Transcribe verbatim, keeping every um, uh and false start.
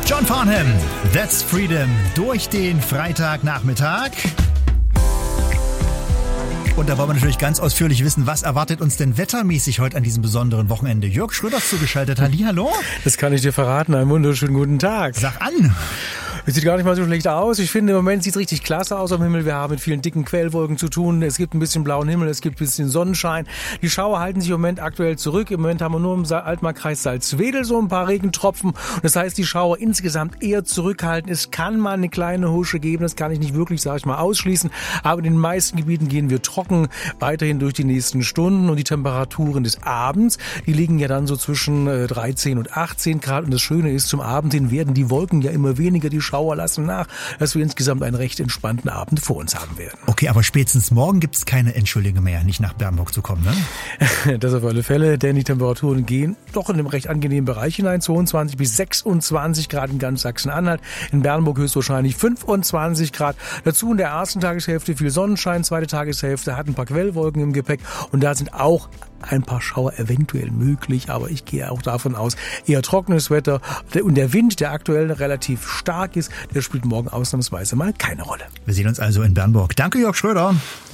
John Farnham, That's Freedom, durch den Freitagnachmittag. Und da wollen wir natürlich ganz ausführlich wissen, was erwartet uns denn wettermäßig heute an diesem besonderen Wochenende? Jörg Schröder ist zugeschaltet. Hallihallo. Das kann ich dir verraten. Einen wunderschönen guten Tag. Sag an. Es sieht gar nicht mal so schlecht aus. Ich finde, im Moment sieht es richtig klasse aus am Himmel. Wir haben mit vielen dicken Quellwolken zu tun. Es gibt ein bisschen blauen Himmel, es gibt ein bisschen Sonnenschein. Die Schauer halten sich im Moment aktuell zurück. Im Moment haben wir nur im Altmarkkreis Salzwedel so ein paar Regentropfen. Das heißt, die Schauer insgesamt eher zurückhalten. Es kann mal eine kleine Husche geben. Das kann ich nicht wirklich, sage ich mal, ausschließen. Aber in den meisten Gebieten gehen wir trocken weiterhin durch die nächsten Stunden. Und die Temperaturen des Abends, die liegen ja dann so zwischen dreizehn und achtzehn Grad. Und das Schöne ist, zum Abend hin werden die Wolken ja immer weniger, die Schauer lassen nach, dass wir insgesamt einen recht entspannten Abend vor uns haben werden. Okay, aber spätestens morgen gibt es keine Entschuldigung mehr, nicht nach Bernburg zu kommen, ne? Das auf alle Fälle, denn die Temperaturen gehen doch in einem recht angenehmen Bereich hinein, zweiundzwanzig bis sechsundzwanzig Grad in ganz Sachsen-Anhalt, in Bernburg höchstwahrscheinlich fünfundzwanzig Grad. Dazu in der ersten Tageshälfte viel Sonnenschein, zweite Tageshälfte hat ein paar Quellwolken im Gepäck und da sind auch ein paar Schauer eventuell möglich, aber ich gehe auch davon aus, eher trockenes Wetter und der Wind, der aktuell relativ stark ist, der spielt morgen ausnahmsweise mal keine Rolle. Wir sehen uns also in Bernburg. Danke, Jörg Schröder.